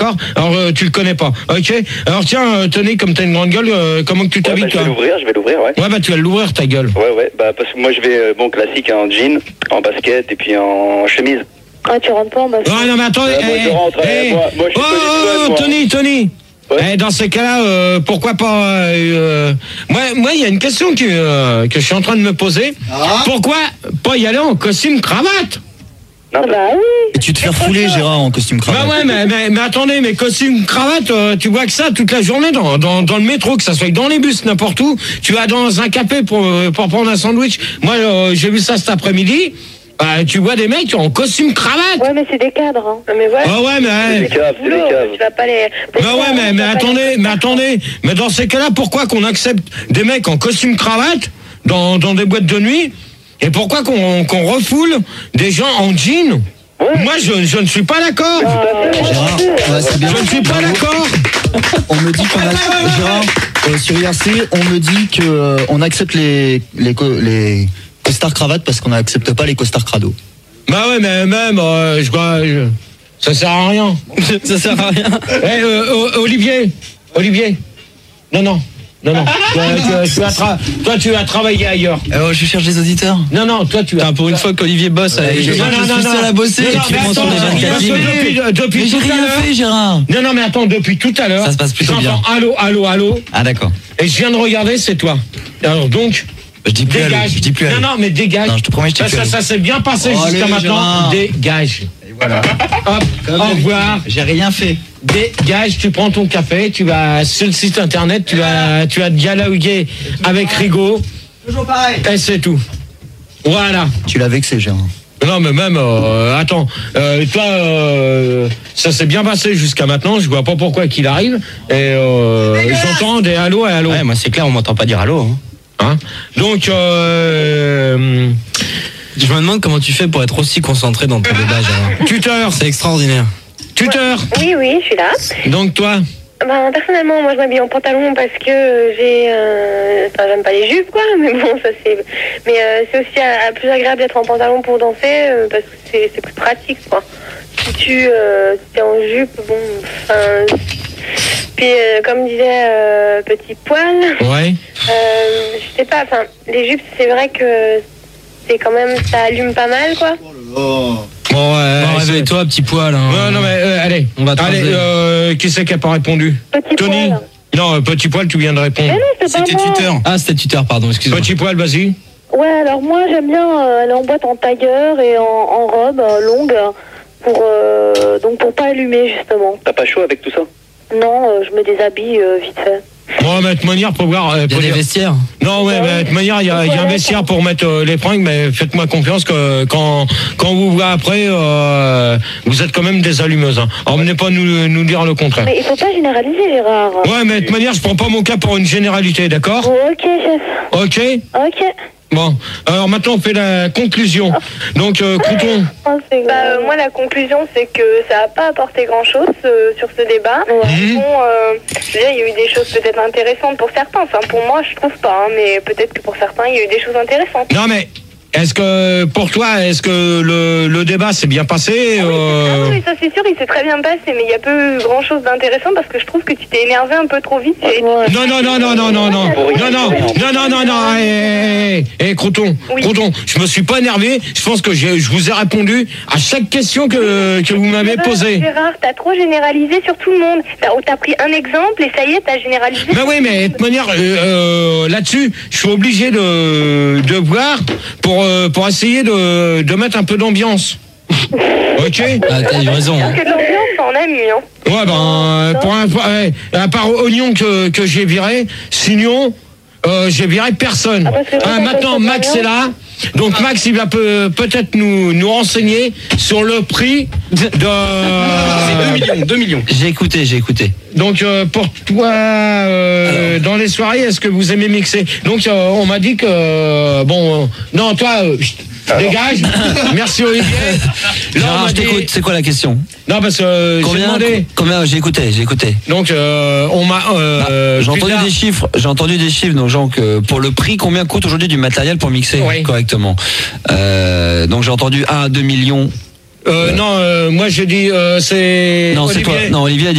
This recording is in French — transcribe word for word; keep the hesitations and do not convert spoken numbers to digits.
D'accord. Alors euh, tu le connais pas. Ok. Alors tiens, euh, Tony, comme t'as une grande gueule, euh, comment que tu t'habilles, ouais, bah, toi? Je vais l'ouvrir, je vais l'ouvrir, ouais. Ouais, bah tu vas l'ouvrir ta gueule. Ouais, ouais. Bah parce que moi je vais euh, bon classique hein, en jean, en basket et puis en chemise. Ah, tu rentres pas en basket? Ouais, non mais attends. Euh, moi, eh, je rentre, eh, moi, moi, je suis oh, Tony oh, Swan, moi. Tony, Tony. Ouais. Eh, dans ces cas-là, euh, pourquoi pas euh, euh, Moi, moi, il y a une question que euh, que je suis en train de me poser. Ah. Pourquoi pas y aller en costume cravate? Non, Ah, parce- bah oui. Et tu te fais fouler, Gérard, en costume Bah cravate. ouais, mais, mais, mais attendez, mais costume cravate, euh, tu vois que ça toute la journée dans, dans, dans le métro, que ça soit dans les bus, n'importe où. Tu vas dans un café pour, euh, pour prendre un sandwich. Moi, euh, j'ai vu ça cet après-midi. Bah, tu vois des mecs en costume cravate. Ouais, mais c'est des cadres, hein. Non, mais voilà. Ah ouais, c'est mais... des caves, c'est des Boulot, caves. tu vas pas les. Bah ouais, mais, mais attendez, mais attendez. Mais dans ces cas-là, pourquoi qu'on accepte des mecs en costume cravate dans, dans des boîtes de nuit? Et pourquoi qu'on qu'on refoule des gens en jean? Moi, je, je ne suis pas d'accord. Gérard, ouais, c'est bien. Je ne suis pas d'accord. On me dit qu'on a... Gérard, euh, sur I R C, on me dit que euh, on accepte les, les, co- les costards cravates parce qu'on n'accepte pas les costards crado. Bah ouais, mais même, euh, je crois, je- ça sert à rien. Ça sert à rien. Eh, euh, O- Olivier, Olivier, non, non, non, non. Toi, tu, tu as tra- toi, tu as travaillé ailleurs. Euh, je cherche des auditeurs. Non, non, toi, tu as. Pour une fois qu'Olivier bosse, Non, je, non, je non, suis non. seul à bosser Non, et non, tu mais prends sur les attends, vingt-quatre parce que lignes. depuis, depuis Mais j'ai tout à rien l'heure- fait, Gérard. Non, non, mais attends, depuis tout à l'heure. Ça se passe plutôt j'entends bien. Allô, allô, allô. Ah d'accord. Et je viens de regarder, c'est toi. Alors donc, Je dis plus allô, dégage. je dis plus allô. Non, non, mais dégage. Non, je te promets, je dis ça, plus ça, allô. ça s'est bien passé Oh, jusqu'à allez, maintenant. Gérard. Dégage. Et voilà. Hop, au revoir. J'ai rien fait. Dégage, tu prends ton café, tu vas sur le site internet, tu vas, tu vas dialoguer avec Rigaud. Toujours pareil. Et c'est tout. Voilà. Tu l'as vexé, Gérard. Non, mais même, euh, attends, euh, toi, euh, ça s'est bien passé jusqu'à maintenant, je vois pas pourquoi qu'il arrive, et euh, j'entends des allô et allô. Ouais, moi c'est clair, on m'entend pas dire allô. Hein. Hein. Donc, euh, Je me demande comment tu fais pour être aussi concentré dans ton débat, Gérard. tuteur, C'est extraordinaire. tuteur, Oui, oui, je suis là. donc toi, Ben, personnellement, moi, je m'habille en pantalon parce que j'ai... Euh... Enfin, j'aime pas les jupes, quoi, mais bon, ça, c'est... Mais euh, c'est aussi euh, plus agréable d'être en pantalon pour danser euh, parce que c'est, c'est plus pratique, quoi. Si tu euh, si t'es en jupe, bon, enfin... Puis, euh, comme disait euh, Petit Poil, ouais, euh, je sais pas, enfin, les jupes, c'est vrai que c'est quand même... Ça allume pas mal, quoi. bon, ouais, Bon, c'est- réveille-toi, petit poil. Hein. non, non, mais euh, allez, On va te allez, raser. euh, qui c'est qui a pas répondu? Petit Tony? Poil. Non, euh, Petit Poil, tu viens de répondre. Mais non, c'est pas C'était moi. tuteur. Ah, c'était tuteur, pardon, excuse-moi. Petit Poil, vas-y. Ouais, alors moi j'aime bien euh, aller en boîte en tailleur et en, en robe euh, longue pour euh, donc pour pas allumer justement. T'as pas chaud avec tout ça? Non, euh, je me déshabille euh, vite fait. Bon, mais de toute manière, pour voir. euh, Il y a pour des dire- vestiaires. Non, ouais, mais de toute manière, il y a, il y a un vestiaire pour mettre euh, les fringues, mais faites-moi confiance que quand, quand vous voyez après, euh, vous êtes quand même des allumeuses. Hein. Alors, venez pas nous, nous dire le contraire. Mais il faut pas généraliser, Gérard. Ouais, mais de toute manière, je prends pas mon cas pour une généralité, d'accord? Bon, ok, chef. Ok. Ok. Bon, alors maintenant, on fait la conclusion. Donc, euh, Crouton. Oh, c'est bah, euh, moi, la conclusion, c'est que ça n'a pas apporté grand-chose euh, sur ce débat. Mhm. Bon, euh, je veux dire, il y a eu des choses peut-être intéressantes pour certains. Enfin, pour moi, je trouve pas, hein, mais peut-être que pour certains, il y a eu des choses intéressantes. Non, mais est-ce que, pour toi, est-ce que le, le débat s'est bien passé? Ah oui, euh, c'est- ah oui, ça c'est sûr, il s'est très bien passé, mais il n'y a pas eu grand chose d'intéressant parce que je trouve que tu t'es énervé un peu trop vite. Et... Non, non, non, non, non, non, non, non, non, non, non, non, non, hé, hé, hé, hé, Crouton, Oui. Crouton, je me suis pas énervé, je pense que j'ai, je vous ai répondu à chaque question que, que vous m'avez Gérard, posée. Gérard, t'as trop généralisé sur tout le monde. T'as, t'as pris un exemple et ça y est, t'as généralisé. Mais oui, mais de toute manière, euh, euh, là-dessus, je suis obligé de, de voir pour, euh, pour essayer de, de mettre un peu d'ambiance. Ok? Ah, t'as eu raison. Parce Hein. que de l'ambiance, ça en a mis, hein. Ouais, ben, pour un, pour- ouais, à part Oignon que, que j'ai viré, sinon, euh, j'ai viré personne. Ah, parce que Ah, vous, maintenant, ça Max fait est là. Donc, Max, il va peut, peut-être nous, nous renseigner sur le prix de... deux millions, deux millions. J'ai écouté, j'ai écouté. Donc, euh, pour toi, euh, dans les soirées, est-ce que vous aimez mixer? Donc, euh, on m'a dit que... euh, bon, euh, non, toi... euh, chut, dégage. Merci, Olivier. Là, on Gérard, m'a je dit- t'écoute, c'est quoi la question? Non, parce que euh, j'ai Combien, demandé... combien J'ai écouté, j'ai écouté. Donc, euh, on m'a... euh, J'ai plus entendu tard- des chiffres, j'ai entendu des chiffres, donc genre que pour le prix, combien coûte aujourd'hui du matériel pour mixer Oui. correctement. Euh, donc j'ai entendu un à deux millions. Euh, non, euh, moi j'ai dit euh, c'est. Non, c'est Olivier. quoi? Non, Olivier a dit